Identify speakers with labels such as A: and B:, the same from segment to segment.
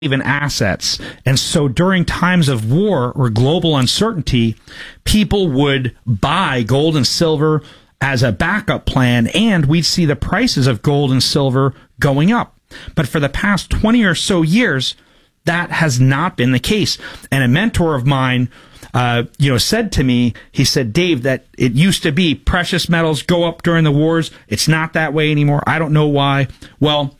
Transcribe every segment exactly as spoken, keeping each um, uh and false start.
A: in assets. And so during times of war or global uncertainty, people would buy gold and silver as a backup plan, and we'd see the prices of gold and silver going up. But for the past twenty or so years, that has not been the case. And a mentor of mine, uh, you know, said to me, he said, Dave, that it used to be precious metals go up during the wars. It's not that way anymore. I don't know why. Well,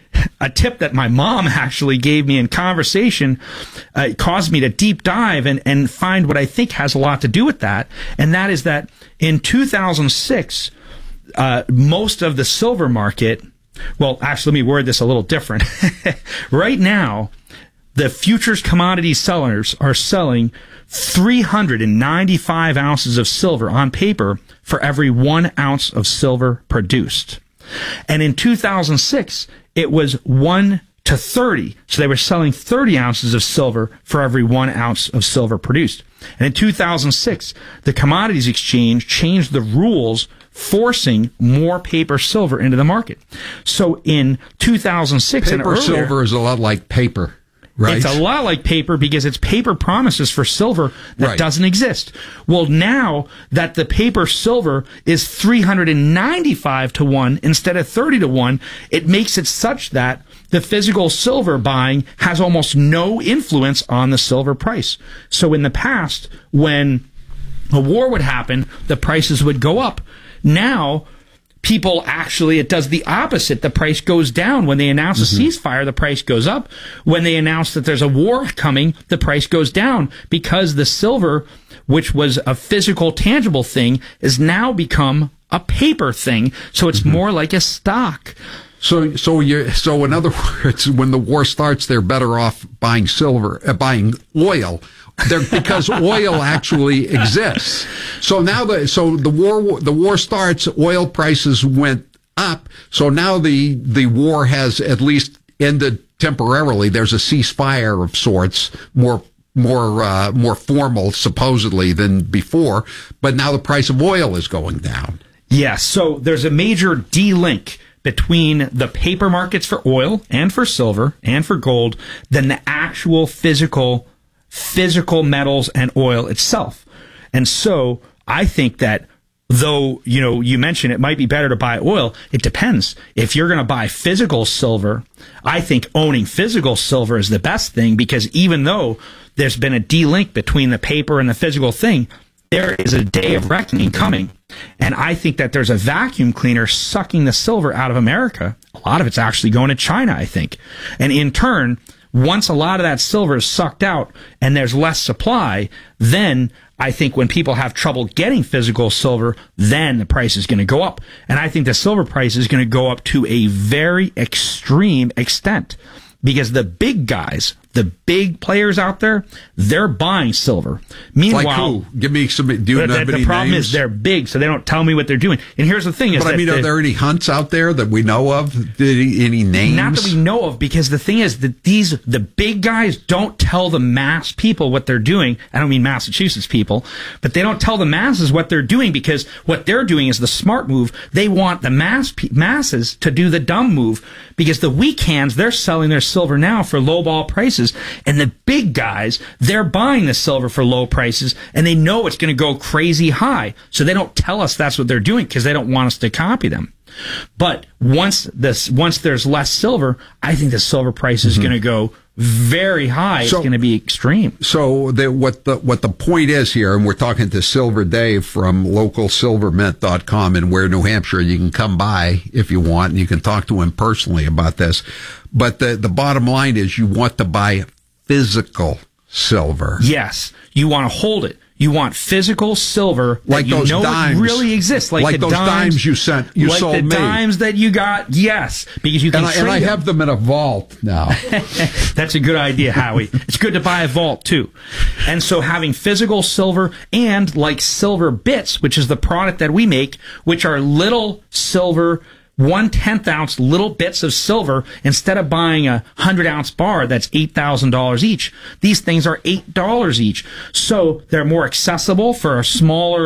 A: a tip that my mom actually gave me in conversation uh, caused me to deep dive and, and find what I think has a lot to do with that. And that is that in two thousand six, uh, most of the silver market, well, actually, let me word this a little different. Right now, the futures commodity sellers are selling three hundred ninety-five ounces of silver on paper for every one ounce of silver produced. And in two thousand six, it was one to thirty. So they were selling thirty ounces of silver for every one ounce of silver produced. And in two thousand six, the Commodities Exchange changed the rules, forcing more paper silver into the market. So in two thousand six
B: paper
A: and earlier,
B: silver is a lot like paper. Right.
A: It's a lot like paper because it's paper promises for silver that
B: right.
A: doesn't exist. Well, now that the paper silver is three hundred ninety-five to one instead of thirty to one, it makes it such that the physical silver buying has almost no influence on the silver price. So in the past, when a war would happen, the prices would go up. Now, people actually, it does the opposite. The price goes down. When they announce a mm-hmm. ceasefire, the price goes up. When they announce that there's a war coming, the price goes down because the silver, which was a physical, tangible thing, has now become a paper thing. So it's mm-hmm. more like a stock.
B: So, so you, so in other words, when the war starts, they're better off buying silver, uh, buying oil. They're, because oil actually exists. So now the so the war the war starts. Oil prices went up. So now the the war has at least ended temporarily. There's a ceasefire of sorts, more more uh, more formal supposedly than before. But now the price of oil is going down.
A: Yes. So there's a major de-link between the paper markets for oil and for silver and for gold than the actual physical. physical metals and oil itself. And so I think that though, you know, you mentioned it might be better to buy oil, it depends. If you're going to buy physical silver, I think owning physical silver is the best thing because even though there's been a de-link between the paper and the physical thing, there is a day of reckoning coming. And I think that there's a vacuum cleaner sucking the silver out of America. A lot of it's actually going to China, I think. And in turn, once a lot of that silver is sucked out and there's less supply, then I think when people have trouble getting physical silver, then the price is going to go up. And I think the silver price is going to go up to a very extreme extent because the big guys, the big players out there, they're buying silver. Meanwhile,
B: like who? Give me some. Do you
A: the,
B: know
A: the,
B: any
A: the problem
B: names?
A: is they're big, so they don't tell me what they're doing. And here's the thing: is
B: but
A: that
B: I mean, are
A: the,
B: there any hunts out there that we know of? Any, any names?
A: Not that we know of, because the thing is that these the big guys don't tell the mass people what they're doing. I don't mean Massachusetts people, but they don't tell the masses what they're doing because what they're doing is the smart move. They want the mass masses to do the dumb move because the weak hands they're selling their silver now for lowball prices, and the big guys, they're buying the silver for low prices, and they know it's going to go crazy high. So they don't tell us that's what they're doing because they don't want us to copy them. But once this, once there's less silver, I think the silver price is mm-hmm. going to go very high. So, it's going to be extreme.
B: So the, what the what the point is here, and we're talking to Silver Dave from local silver mint dot com in Ware, New Hampshire. You can come by if you want, and you can talk to him personally about this. But the the bottom line is, you want to buy physical silver.
A: Yes, you want to hold it. You want physical silver that
B: like
A: you
B: those
A: know
B: dimes.
A: It really exists, like,
B: like
A: the
B: those dimes, dimes you sent, you
A: like
B: sold
A: the
B: me.
A: dimes that you got. Yes, because you can.
B: And I, and I have them in a vault now.
A: That's a good idea, Howie. It's good to buy a vault too. And so having physical silver and like silver bits, which is the product that we make, which are little silver. One tenth ounce little bits of silver instead of buying a hundred ounce bar that's eight thousand dollars each. These things are eight dollars each. So they're more accessible for a smaller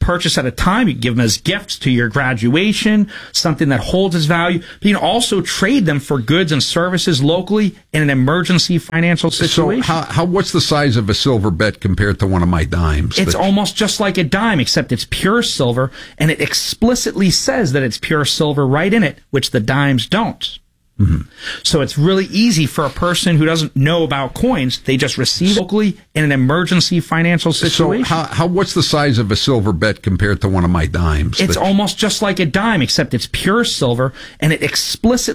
A: purchase at a time. You can give them as gifts to your graduation, something that holds its value. But you can also trade them for goods and services locally in an emergency financial situation.
B: So how, how what's the size of a silver bet compared to one of my dimes?
A: It's
B: that-
A: almost just like a dime, except it's pure silver, and it explicitly says that it's pure silver right in it, which the dimes don't. Mm-hmm. So it's really easy for a person who doesn't know about coins. They just receive locally in an emergency financial situation.
B: So how, how what's the size of a silver bet compared to one of my dimes?
A: It's
B: that-
A: almost just like a dime, except it's pure silver, and it explicitly